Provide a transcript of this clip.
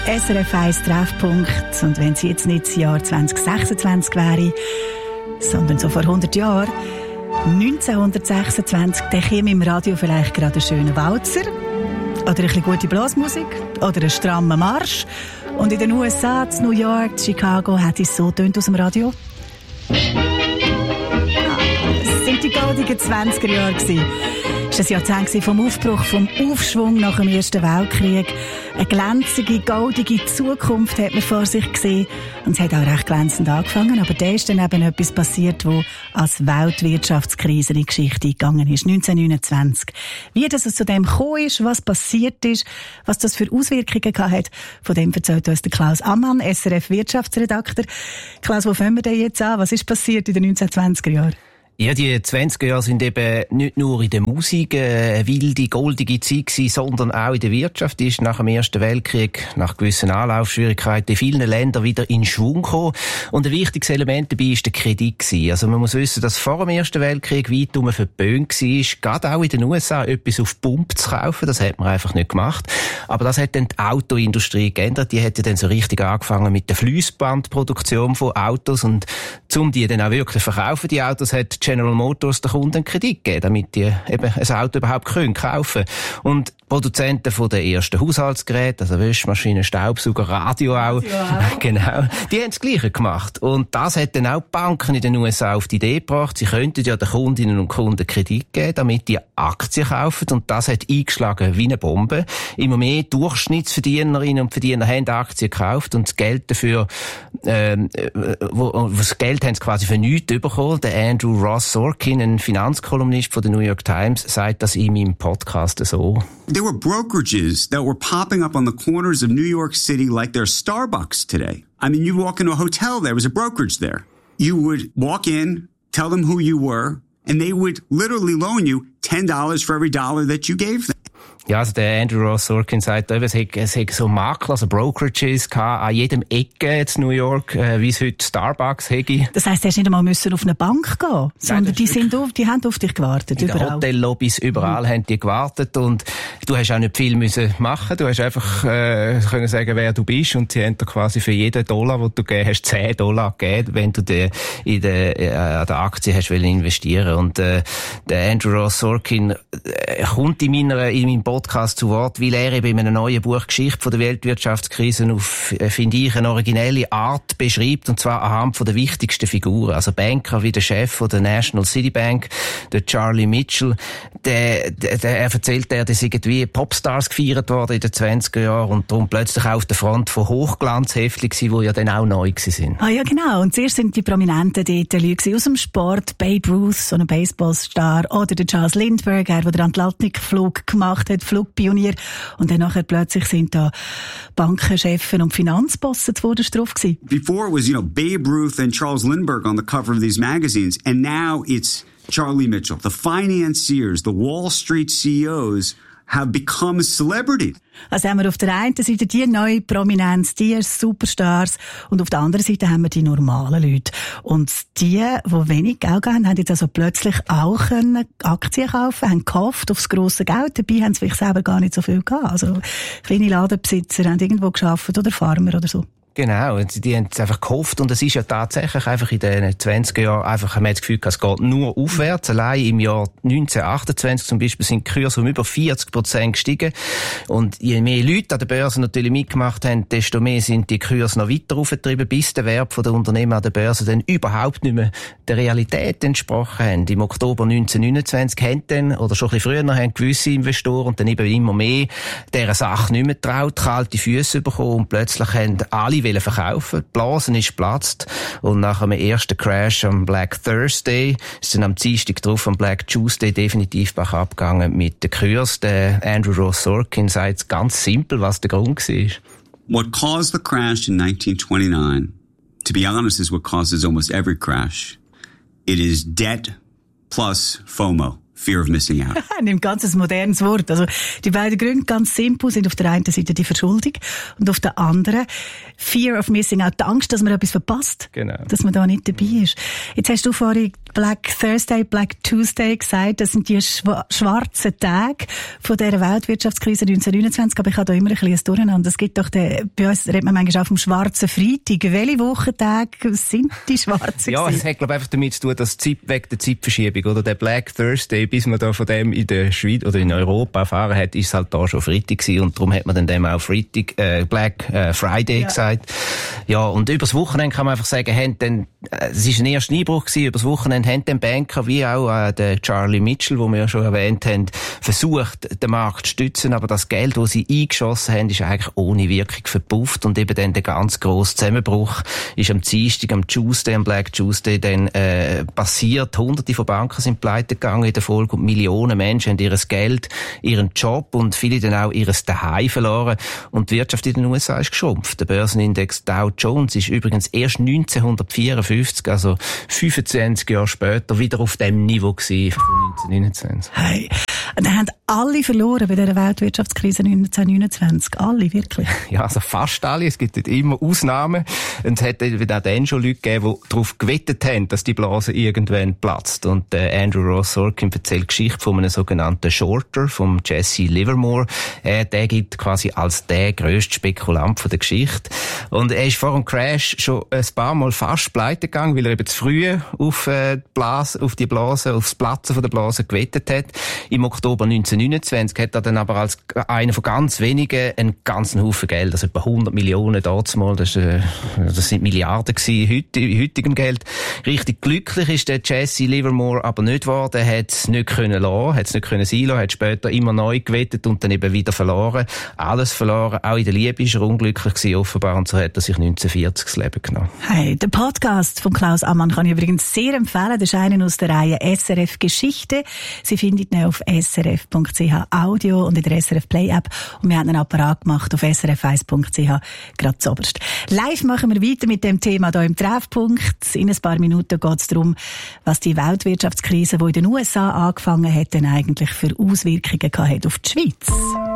SRF 1 Treffpunkt. Und wenn es jetzt nicht das Jahr 2026 wäre, sondern so vor 100 Jahren, 1926, dann käme im Radio vielleicht gerade ein schöner Walzer oder ein bisschen gute Blasmusik oder ein strammer Marsch. Und in den USA, in New York, Chicago, hat es so tönt aus dem Radio. Es sind die goldigen 20er Jahre gewesen. Es war das Jahrzehnt vom Aufbruch, vom Aufschwung nach dem Ersten Weltkrieg. Eine glänzige, goldige Zukunft hat man vor sich gesehen. Und es hat auch recht glänzend angefangen. Aber da ist dann eben etwas passiert, wo als Weltwirtschaftskrise in die Geschichte eingegangen ist. 1929. Wie das zu dem gekommen ist, was passiert ist, was das für Auswirkungen gehabt hat, von dem erzählt uns der Klaus Ammann, SRF Wirtschaftsredakteur. Klaus, wo fangen wir denn jetzt an? Was ist passiert in den 1920er Jahren? Ja, die 20er Jahre sind eben nicht nur in der Musik eine wilde, goldige Zeit gewesen, sondern auch in der Wirtschaft. Die ist nach dem Ersten Weltkrieg, nach gewissen Anlaufschwierigkeiten in vielen Ländern wieder in Schwung gekommen. Und ein wichtiges Element dabei ist der Kredit gewesen. Also man muss wissen, dass vor dem Ersten Weltkrieg weitum verböhnt war, gerade auch in den USA etwas auf Pump zu kaufen. Das hat man einfach nicht gemacht. Aber das hat dann die Autoindustrie geändert. Die hat ja dann so richtig angefangen mit der Fliessbandproduktion von Autos. Und um die dann auch wirklich zu verkaufen, die Autos, hat General Motors den Kunden einen Kredit geben, damit die eben ein Auto überhaupt kaufen können. Und Produzenten von den ersten Haushaltsgeräten, also Wäschmaschinen, Staubsauger, Radio auch, genau, die haben das Gleiche gemacht. Und das hat dann auch die Banken in den USA auf die Idee gebracht, sie könnten ja den Kundinnen und Kunden Kredit geben, damit die Aktien kaufen. Und das hat eingeschlagen wie eine Bombe. Immer mehr Durchschnittsverdienerinnen und Verdiener haben Aktien gekauft und das Geld dafür, das Geld haben sie quasi für nichts bekommen. Der Andrew Ross Sorkin, ein Finanzkolumnist von der New York Times, sagt das in meinem Podcast so. There were brokerages that were popping up on the corners of New York City like there's Starbucks today. I mean, you walk into a hotel, there was a brokerage there. You would walk in, tell them who you were, and they would literally loan you $10 for every dollar that you gave them. Ja, also der Andrew Ross Sorkin sagt, es hat so Makler, also Brokerages gehabt, an jedem Ecke in New York, wie es heute Starbucks hätte. Das heisst, du hast nicht einmal auf eine Bank gehen, sondern die haben auf dich gewartet, in überall. In Hotellobbys, überall haben die gewartet und du hast auch nicht viel müssen machen. Du hast einfach können sagen, wer du bist und sie haben dir quasi für jeden $, den du gegeben hast, $10 gegeben, wenn du an der Aktie hast investieren. Und der Andrew Ross Sorkin kommt in meinem Podcast zu Wort, weil er eben in einem neuen Buch Geschichte von der Weltwirtschaftskrise auf, finde ich, eine originelle Art beschreibt, und zwar anhand von der wichtigsten Figuren. Also Banker wie der Chef von der National City Bank, der Charlie Mitchell, er erzählt, dass irgendwie Popstars gefeiert worden in den 20er Jahren und darum plötzlich auch auf der Front von Hochglanzheftchen gewesen, die ja dann auch neu waren. Ah ja, genau. Und zuerst sind die Prominenten dort Leute aus dem Sport, Babe Ruth, so ein Baseballstar, oder der Charles Lindbergh, der den Atlantikflug gemacht hat, Flugpionier. Und dann nachher plötzlich sind da Bankenchefs und Finanzbossen zuvorderst drauf gewesen. Before it was, Babe Ruth and Charles Lindbergh on the cover of these magazines, and now it's Charlie Mitchell. The financiers, the Wall Street CEOs have become celebrities. Also haben wir auf der einen Seite die neue Prominenz, die Superstars, und auf der anderen Seite haben wir die normalen Leute. Und die wenig Geld haben, haben jetzt also plötzlich auch Aktien kaufen, haben gehofft aufs grosse Geld. Dabei haben sie vielleicht selber gar nicht so viel gehabt. Also kleine Ladenbesitzer haben irgendwo gearbeitet oder Farmer oder so. Genau, die haben es einfach gehofft, und es ist ja tatsächlich einfach in den 20er Jahren einfach, haben wir das Gefühl, es geht nur aufwärts. Allein im Jahr 1928 zum Beispiel sind die Kurse um über 40% gestiegen, und je mehr Leute an der Börse natürlich mitgemacht haben, desto mehr sind die Kurse noch weiter aufgetrieben, bis der Wert der Unternehmen an der Börse dann überhaupt nicht mehr der Realität entsprochen haben. Im Oktober 1929 haben dann, oder schon ein bisschen früher, haben gewisse Investoren und dann eben immer mehr dieser Sache nicht mehr getraut, kalte Füße bekommen, und plötzlich haben alle verkaufen. Die Blase ist geplatzt, und nach dem ersten Crash am Black Thursday ist dann am Dienstag drauf am Black Tuesday definitiv bergab gegangen mit den Kurs. Der Andrew Ross Sorkin sagt ganz simpel, was der Grund war. What caused the crash in 1929, to be honest, is what causes almost every crash. It is debt plus FOMO. fear of missing out. Ein ganz modernes Wort. Also, die beiden Gründe, ganz simpel, sind auf der einen Seite die Verschuldung und auf der anderen Fear of missing out, die Angst, dass man etwas verpasst. Genau. Dass man da nicht dabei ist. Jetzt hast du vorhin Black Thursday, Black Tuesday gesagt. Das sind die schwarzen Tage von dieser Weltwirtschaftskrise 1929. Aber ich habe da immer ein bisschen Durcheinander. Es gibt doch bei uns redet man manchmal auch vom schwarzen Freitag. Welche Wochentage sind die schwarzen? Ja, es hat, glaube ich, einfach damit zu tun, dass wegen der Zeitverschiebung, oder der Black Thursday, bis man da von dem in der Schweiz oder in Europa erfahren hat, ist es halt da schon Freitag gewesen, und darum hat man dann dem auch Black Friday gesagt. Ja, und übers Wochenende kann man einfach sagen, es ist ein erster Einbruch gewesen, übers Wochenende haben den Banker, wie auch der Charlie Mitchell, wo wir ja schon erwähnt haben, versucht, den Markt zu stützen, aber das Geld, das sie eingeschossen haben, ist eigentlich ohne Wirkung verpufft, und eben dann der ganz grosse Zusammenbruch ist am Dienstag, am Tuesday, am Black Tuesday dann passiert. Hunderte von Banken sind pleite gegangen in der Folge, und Millionen Menschen haben ihr Geld, ihren Job und viele dann auch ihr Daheim verloren, und die Wirtschaft in den USA ist geschrumpft. Der Börsenindex Dow Jones ist übrigens erst 1954, also 25 Jahre später, wieder auf dem Niveau gewesen von 1929. Hey. Und dann haben alle verloren bei dieser Weltwirtschaftskrise 1929. Alle, wirklich? Ja, also fast alle. Es gibt immer Ausnahmen. Und es hat auch dann schon Leute gegeben, die darauf gewettet haben, dass die Blase irgendwann platzt. Und Andrew Ross Sorkin erzählt die Geschichte von einem sogenannten Shorter, vom Jesse Livermore. Der gilt quasi als der grösste Spekulant von der Geschichte. Und er ist vor dem Crash schon ein paar Mal fast pleite gegangen, weil er eben zu früh auf die Blase, aufs Platzen von der Blase gewettet hat. Im Oktober 1929 hat er dann aber als einer von ganz wenigen einen ganzen Haufen Geld, also etwa 100 Millionen damals, das sind Milliarden gewesen, in heutigem Geld. Richtig glücklich ist der Jesse Livermore aber nicht geworden, er hat es nicht können lassen, hat es nicht können sein lassen, hat später immer neu gewettet und dann eben wieder verloren. Alles verloren, auch in der Liebe ist er unglücklich gewesen, offenbar, und so hat er sich 1940 das Leben genommen. Hey, der Podcast von Klaus Ammann kann ich übrigens sehr empfehlen. Das ist einer aus der Reihe SRF Geschichte. Sie findet ihn auf srf.ch Audio und in der SRF Play App. Und wir haben einen Apparat gemacht auf srf1.ch, gerade zuoberst. Live machen wir weiter mit dem Thema hier im Treffpunkt. In ein paar Minuten geht es darum, was die Weltwirtschaftskrise, die in den USA angefangen hat, denn eigentlich für Auswirkungen hat auf die Schweiz.